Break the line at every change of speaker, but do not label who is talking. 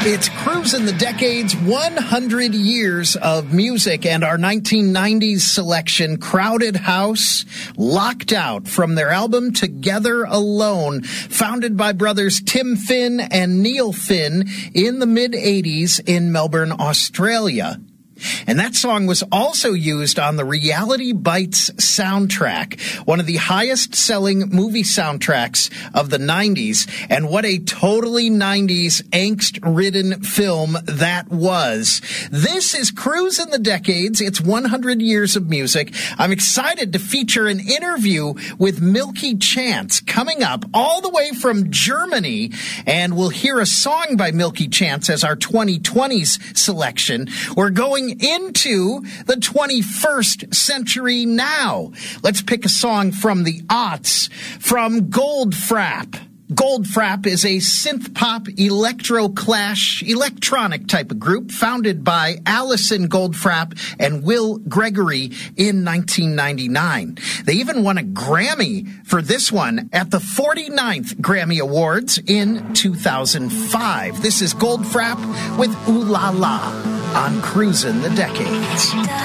It's Cruising the Decades, 100 years of music, and our 1990s selection, Crowded House, Locked Out, from their album Together Alone, founded by brothers Tim Finn and Neil Finn in the mid-80s in Melbourne, Australia. And that song was also used on the Reality Bites soundtrack, one of the highest-selling movie soundtracks of the 90s. And what a totally 90s angst-ridden film that was. This is Cruising the Decades. It's 100 years of music. I'm excited to feature an interview with Milky Chance coming up all the way from Germany. And we'll hear a song by Milky Chance as our 2020s selection. We're going into the 21st century now. Let's pick a song from the aughts from Goldfrapp. Goldfrapp is a synth-pop, electro-clash, electronic type of group founded by Alison Goldfrapp and Will Gregory in 1999. They even won a Grammy for this one at the 49th Grammy Awards in 2005. This is Goldfrapp with Ooh La La on Cruising the Decades.